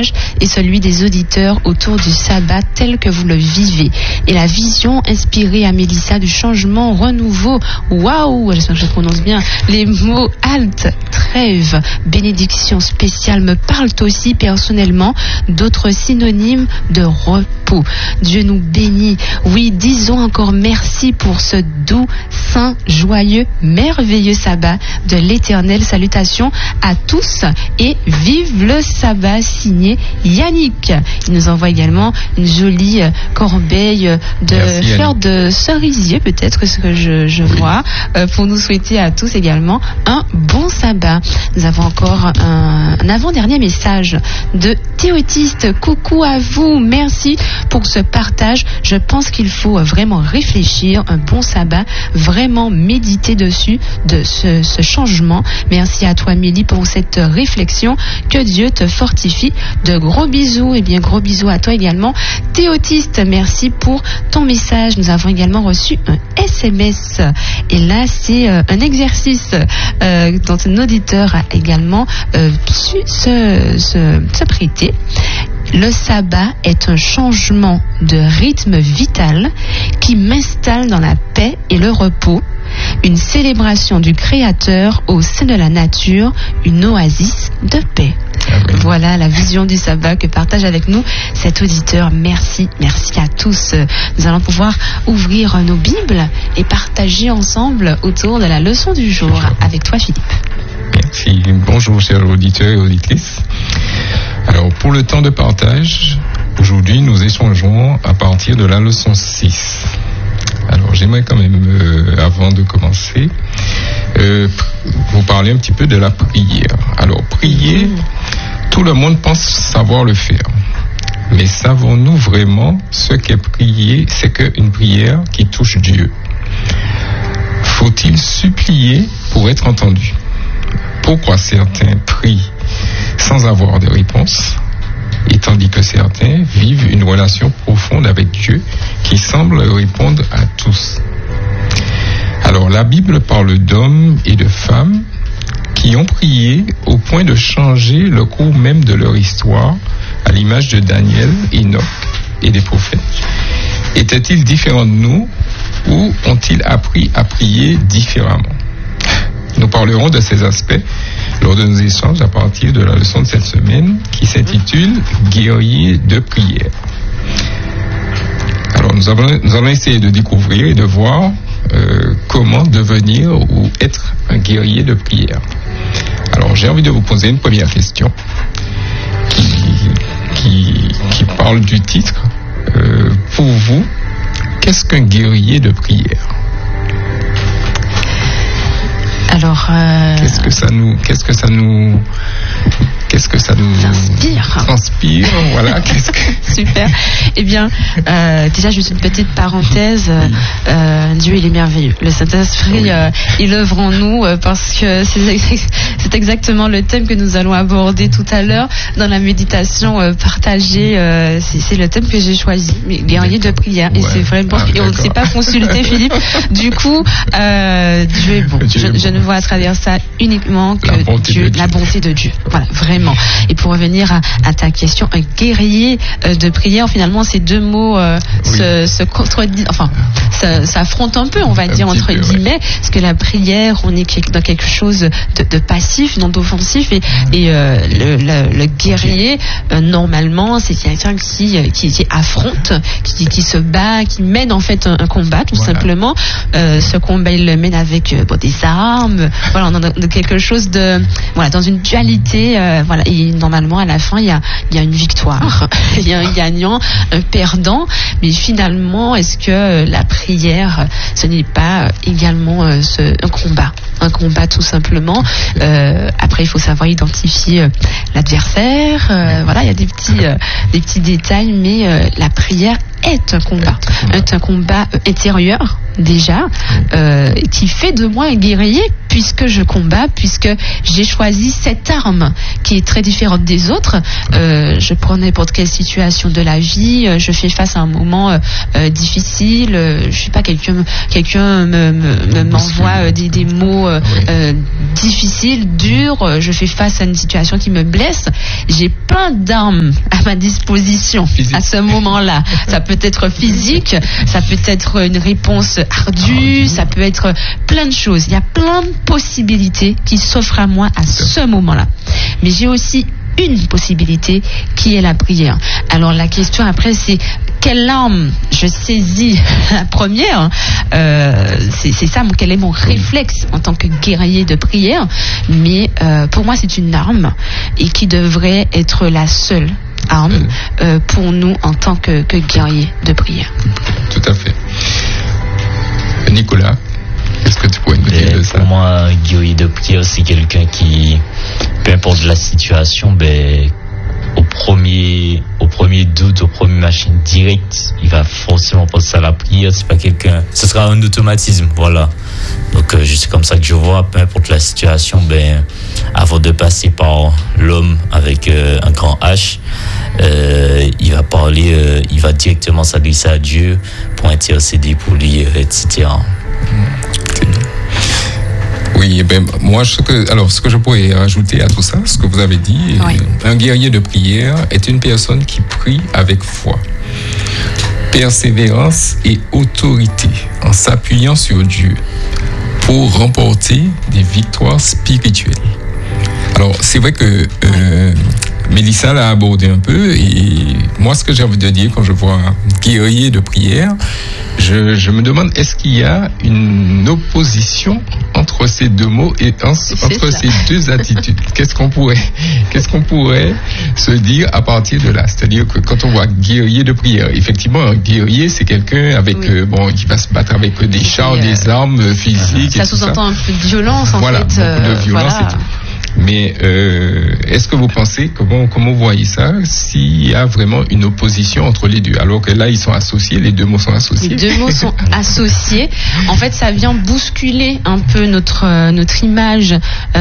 message est celui des auditeurs autour du sabbat tel que vous le vivez. Et la vision inspirée à Mélissa du changement, renouveau, waouh, j'espère que je prononce bien, les mots halte, trêve, bénédiction spéciale me parlent aussi personnellement, d'autres synonymes de repos. Dieu nous bénit. Oui, disons encore merci pour ce doux, saint, joyeux, merveilleux sabbat de l'Éternel. Salutations à tous et vive le sabbat, signé Yannick. Il nous envoie également une jolie corbeille de fleurs de cerisier, peut-être ce que je vois, pour nous souhaiter à tous également un bon sabbat. Nous avons encore un avant-dernier message de Théotiste. Coucou à vous, merci pour ce partage. Je pense qu'il faut vraiment réfléchir, un bon sabbat, vraiment méditer dessus, de ce changement. Merci à toi, Mélie, pour cette réflexion. Que Dieu te fortifie. De gros bisous, et bien gros bisous à toi également. Théotiste, merci pour ton message. Nous avons également reçu un SMS. Et là, c'est un exercice dont un auditeur a également su se prêter. Le sabbat est un changement de rythme vital qui m'installe dans la paix et le repos, une célébration du Créateur au sein de la nature, une oasis de paix. Voilà la vision du sabbat que partage avec nous cet auditeur. Merci à tous. Nous allons pouvoir ouvrir nos Bibles et partager ensemble autour de la leçon du jour avec toi, Philippe. Merci. Bonjour, chers auditeurs et auditrices. Alors, pour le temps de partage, aujourd'hui, nous échangeons à partir de la leçon 6. Alors, j'aimerais quand même, avant de commencer, vous parler un petit peu de la prière. Alors, prier, tout le monde pense savoir le faire. Mais savons-nous vraiment ce qu'est prier? C'est qu'une prière qui touche Dieu. Faut-il supplier pour être entendu? Pourquoi certains prient sans avoir de réponse, et tandis que certains vivent une relation profonde avec Dieu qui semble répondre à tous? Alors, la Bible parle d'hommes et de femmes qui ont prié au point de changer le cours même de leur histoire, à l'image de Daniel, Enoch et des prophètes. Étaient-ils différents de nous ou ont-ils appris à prier différemment? Nous parlerons de ces aspects lors de nos échanges à partir de la leçon de cette semaine qui s'intitule « Guerrier de prière ». Alors nous allons essayer de découvrir et de voir comment devenir ou être un guerrier de prière. Alors j'ai envie de vous poser une première question qui parle du titre. Pour vous, qu'est-ce qu'un guerrier de prière ? Alors, qu'est-ce que ça nous inspire, voilà. Super. Eh bien, déjà juste une petite parenthèse. Dieu il est merveilleux. Le Saint-Esprit il œuvre en nous parce que c'est exactement le thème que nous allons aborder tout à l'heure dans la méditation partagée. C'est le thème que j'ai choisi, guerrier de prière. Et c'est vraiment et on ne s'est pas consulté, Philippe. Du coup, Dieu est bon. Je ne vois à travers ça uniquement que la bonté de Dieu. Voilà, vraiment. Et pour revenir à ta question, un guerrier de prière, finalement, ces deux mots se contredisent, enfin, s'affrontent un peu, on va dire, entre guillemets, parce que la prière, on est dans quelque chose de passif, non d'offensif, et le guerrier, normalement, c'est quelqu'un qui affronte, qui se bat, qui mène en fait un combat, tout simplement. Ce combat, il le mène avec des armes, voilà, on a quelque chose de, voilà, dans une dualité, voilà, et normalement, à la fin, il y a une victoire, il y a un gagnant, un perdant, mais finalement, est-ce que la prière, ce n'est pas également un combat tout simplement. Après, il faut savoir identifier l'adversaire, voilà, il y a des petits détails, mais la prière est un combat intérieur, déjà, qui fait de moi un guerrier, puisque je combats, puisque j'ai choisi cette arme qui est très différente des autres. Je prends n'importe quelle situation de la vie, je fais face à un moment difficile, je sais pas, quelqu'un m'envoie des mots difficiles, durs, je fais face à une situation qui me blesse, j'ai plein d'armes à ma disposition à ce moment-là. Ça peut être physique, ça peut être une réponse ardue, ça peut être plein de choses. Il y a plein de possibilités qui s'offrent à moi à ce moment-là. Mais j'ai aussi une possibilité qui est la prière. Alors la question après, c'est quelle arme je saisis la première, c'est ça, quel est mon réflexe en tant que guerrier de prière. Mais pour moi c'est une arme et qui devrait être la seule arme pour nous en tant que guerrier de prière. Tout à fait. Nicolas, qu'est-ce que tu pourrais nous dire de ça? Pour moi, un guerrier de prière, c'est quelqu'un qui, peu importe la situation, au premier doute, au premier machine direct, il va forcément penser à la prière. C'est pas quelqu'un, ce sera un automatisme, voilà. Donc c'est comme ça que je vois, peu importe la situation, avant de passer par l'homme avec un grand H, il va parler, il va directement s'adresser à Dieu pour intercéder pour lui, etc. Oui, moi, ce que je pourrais rajouter à tout ça, ce que vous avez dit, un guerrier de prière est une personne qui prie avec foi, persévérance et autorité, en s'appuyant sur Dieu pour remporter des victoires spirituelles. Alors, c'est vrai que Mélissa l'a abordé un peu, et moi, ce que j'ai envie de dire quand je vois un guerrier de prière, je me demande, est-ce qu'il y a une opposition entre ces deux mots et entre ces deux attitudes? Qu'est-ce qu'on pourrait se dire à partir de là? C'est-à-dire que quand on voit guerrier de prière, effectivement, un guerrier, c'est quelqu'un avec qui va se battre avec des chars, des armes physiques. Ça sous-entend un peu de violence, en fait. Beaucoup de violence et tout. Mais est-ce que vous pensez, comment vous voyez ça, s'il y a vraiment une opposition entre les deux, alors que là ils sont associés, les deux mots sont associés? Les deux mots sont associés. En fait, ça vient bousculer un peu notre image,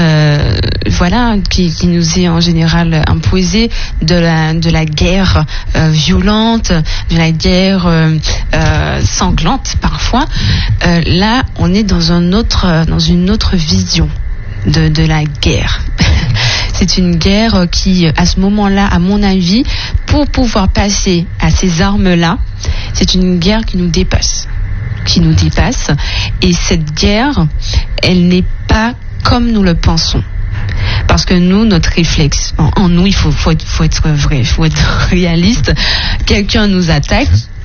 qui nous est en général imposée de la guerre violente, de la guerre sanglante parfois. Là, on est dans une autre vision de la guerre. C'est une guerre qui, à ce moment-là, à mon avis, pour pouvoir passer à ces armes-là, c'est une guerre qui nous dépasse. Et cette guerre, elle n'est pas comme nous le pensons. Parce que nous, notre réflexe, en nous, il faut être vrai, il faut être réaliste. Quelqu'un nous attaque,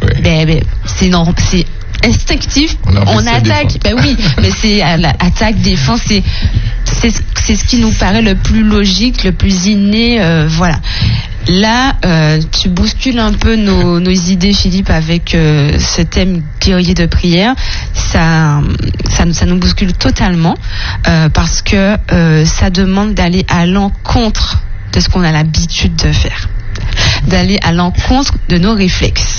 c'est instinctif, on attaque. Oui, mais c'est attaque, défense, c'est ce qui nous paraît le plus logique, le plus inné, voilà. Là, tu bouscules un peu nos idées, Philippe, avec ce thème guerrier de prière. Ça nous bouscule totalement parce que ça demande d'aller à l'encontre de ce qu'on a l'habitude de faire, d'aller à l'encontre de nos réflexes.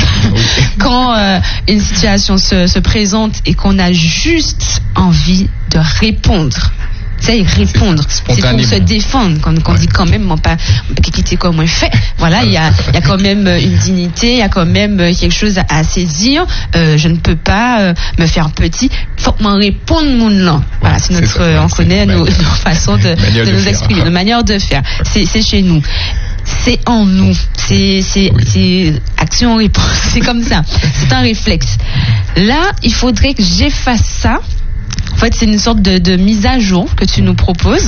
Quand une situation se présente et qu'on a juste envie de répondre, répondre, c'est pour se défendre, qu'on dit quand même, pas quitter comme on fait. Voilà, il y a quand même une dignité, il y a quand même quelque chose à saisir. Je ne peux pas me faire petit. Faut que m'en réponde mon nom. Voilà, c'est on connaît nos façons de nous exprimer, nos manières de faire. C'est chez nous. C'est en nous. C'est action-réponse. C'est comme ça. C'est un réflexe. Là, il faudrait que j'efface ça. En fait, c'est une sorte de mise à jour que tu nous proposes.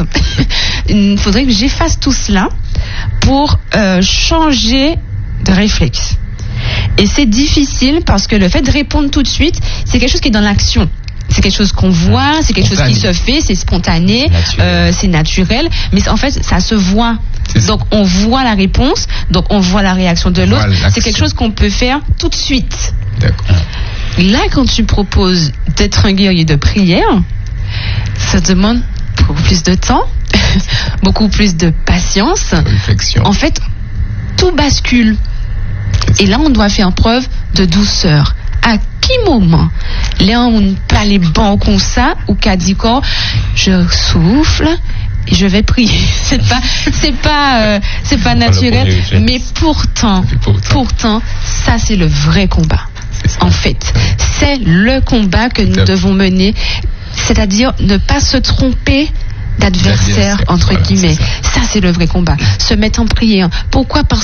Il faudrait que j'efface tout cela pour changer de réflexe. Et c'est difficile parce que le fait de répondre tout de suite, c'est quelque chose qui est dans l'action. C'est quelque chose qu'on voit, c'est quelque chose qui se fait, c'est spontané, c'est naturel, mais en fait, ça se voit. Donc, on voit la réponse, donc on voit la réaction de l'autre. C'est quelque chose qu'on peut faire tout de suite. D'accord. Là, quand tu proposes d'être un guerrier de prière, ça demande beaucoup plus de temps, beaucoup plus de patience. Réflexion. En fait, tout bascule. Et là, on doit faire preuve de douceur. À quel moment Là, on ne pas les bons comme ça, ou qu'a dit quoi, je souffle, et je vais prier. C'est pas naturel, mais pourtant, ça c'est le vrai combat. En fait, c'est le combat que nous devons mener, c'est-à-dire ne pas se tromper d'adversaire, entre guillemets. Ça c'est le vrai combat. Se mettre en prière. Pourquoi ? Parce